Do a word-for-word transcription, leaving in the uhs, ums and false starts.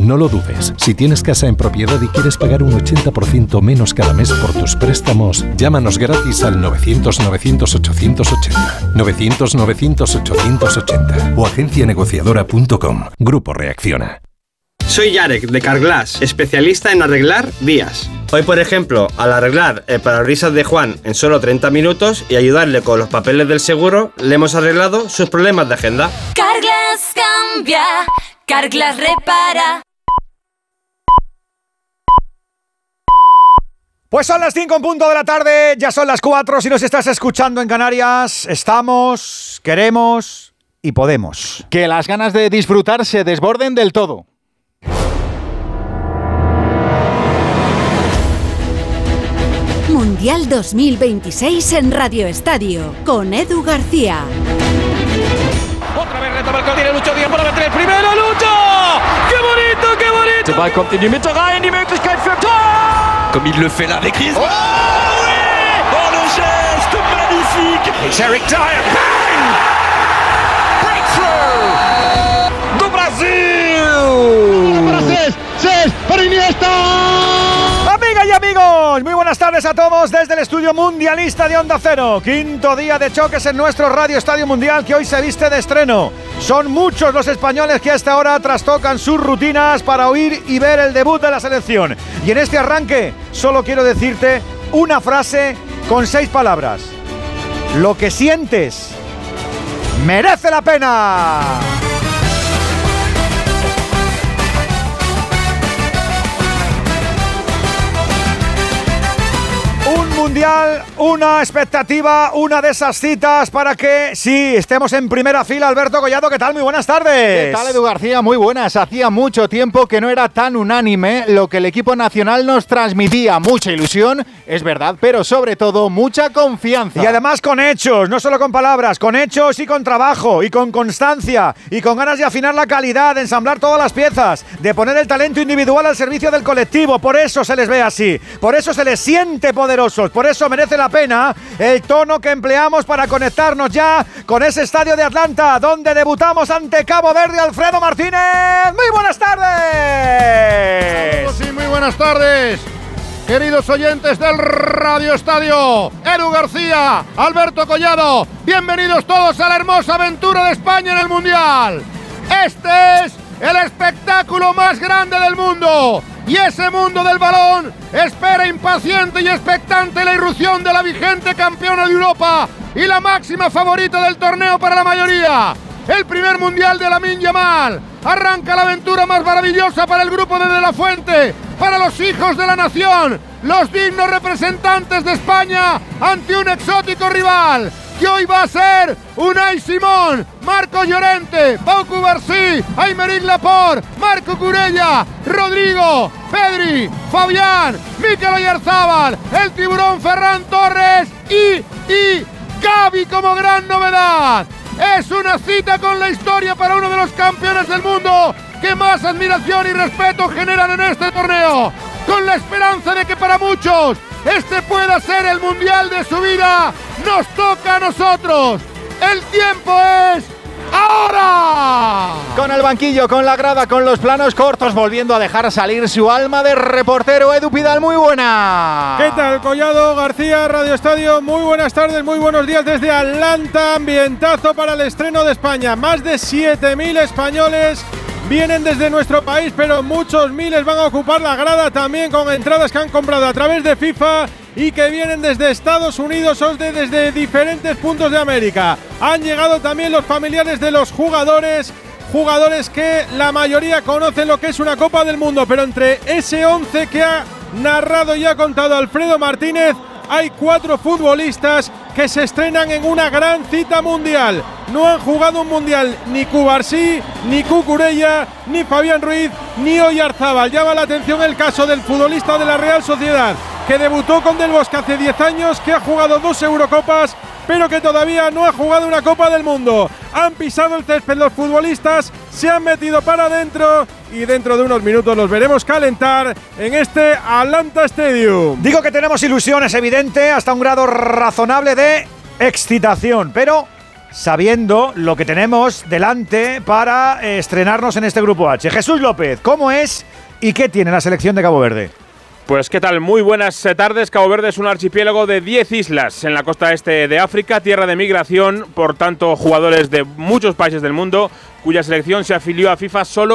No lo dudes. Si tienes casa en propiedad y quieres pagar un ochenta por ciento menos cada mes por tus préstamos, llámanos gratis al novecientos novecientos ochocientos ochenta. novecientos novecientos ochocientos ochenta o agencia negociadora punto com. Grupo Reacciona. Soy Yarek de Carglass, especialista en arreglar vías. Hoy, por ejemplo, al arreglar el parabrisas de Juan en solo treinta minutos y ayudarle con los papeles del seguro, le hemos arreglado sus problemas de agenda. Carglass cambia, Carglass repara. Pues son las cinco en punto de la tarde, ya son las cuatro si nos estás escuchando en Canarias. Estamos, queremos y podemos. Que las ganas de disfrutar se desborden del todo. Mundial dos mil veintiséis en Radio Estadio, con Edu García. Otra vez retoma el Cortina, Lucho Díaz para meter el primero, Lucho! ¡Qué bonito, qué bonito! Der Ball kommt in die Mitte rein, die Möglichkeit für Tor! Comme il le fait là avec Griezmann. Oh oui! Oh, le geste magnifique! It's Eric Dyer, bang! Breakthrough! Do Brasil! Para Cés, Cés, para Iniesta. Amigas y amigos, muy buenas tardes a todos desde el estudio mundialista de Onda Cero. Quinto día de choques en nuestro Radio Estadio Mundial que hoy se viste de estreno. Son muchos los españoles que hasta ahora trastocan sus rutinas para oír y ver el debut de la selección. Y en este arranque solo quiero decirte una frase con seis palabras. Lo que sientes merece la pena. Un mundial, una expectativa, una de esas citas para que, sí, estemos en primera fila. Alberto Collado, ¿qué tal? Muy buenas tardes. ¿Qué tal, Edu García? Muy buenas. Hacía mucho tiempo que no era tan unánime lo que el equipo nacional nos transmitía. Mucha ilusión, es verdad, pero sobre todo mucha confianza. Y además con hechos, no solo con palabras, con hechos y con trabajo, y con constancia, y con ganas de afinar la calidad, de ensamblar todas las piezas, de poner el talento individual al servicio del colectivo. Por eso se les ve así, por eso se les siente poderosos. Por eso merece la pena el tono que empleamos para conectarnos ya con ese estadio de Atlanta, donde debutamos ante Cabo Verde. Alfredo Martínez, muy buenas tardes. Sí, muy buenas tardes, queridos oyentes del Radio Estadio. Edu García, Alberto Collado, bienvenidos todos a la hermosa aventura de España en el Mundial. Este es el espectáculo más grande del mundo. Y ese mundo del balón espera impaciente y expectante la irrupción de la vigente campeona de Europa y la máxima favorita del torneo para la mayoría. El primer mundial de Lamine Yamal. Arranca la aventura más maravillosa para el grupo de De La Fuente, para los hijos de la nación, los dignos representantes de España ante un exótico rival. Que hoy va a ser Unai Simón, Marco Llorente, Pau Cubarsí, Aymeric Laporte, Marco Curella, Rodrigo, Pedri, Fabián, Mikel Oyarzabal, el tiburón Ferran Torres y, y Gavi como gran novedad. Es una cita con la historia para uno de los campeones del mundo que más admiración y respeto generan en este torneo. Con la esperanza de que para muchos este pueda ser el mundial de su vida, nos toca a nosotros. El tiempo es ahora. Con el banquillo, con la grada, con los planos cortos, volviendo a dejar salir su alma de reportero. Edu Pidal, muy buena. ¿Qué tal, Collado, García, Radio Estadio? Muy buenas tardes, muy buenos días desde Atlanta. Ambientazo para el estreno de España. Más de siete mil españoles vienen desde nuestro país, pero muchos miles van a ocupar la grada también con entradas que han comprado a través de FIFA y que vienen desde Estados Unidos o de, desde diferentes puntos de América. Han llegado también los familiares de los jugadores, jugadores que la mayoría conocen lo que es una Copa del Mundo, pero entre ese once que ha narrado y ha contado Alfredo Martínez, hay cuatro futbolistas que se estrenan en una gran cita mundial. No han jugado un mundial ni Cubarsí, ni Cucurella, ni Fabián Ruiz, ni Oyarzabal. Llama la atención el caso del futbolista de la Real Sociedad, que debutó con Del Bosque hace diez años, que ha jugado dos Eurocopas, pero que todavía no ha jugado una Copa del Mundo. Han pisado el césped los futbolistas, se han metido para adentro y dentro de unos minutos los veremos calentar en este Atlanta Stadium. Digo que tenemos ilusiones, evidente, hasta un grado razonable de excitación, pero sabiendo lo que tenemos delante para eh, estrenarnos en este Grupo H. Jesús López, ¿cómo es y qué tiene la selección de Cabo Verde? Pues qué tal, muy buenas tardes. Cabo Verde es un archipiélago de diez islas en la costa este de África, tierra de migración, por tanto jugadores de muchos países del mundo, cuya selección se afilió a FIFA solo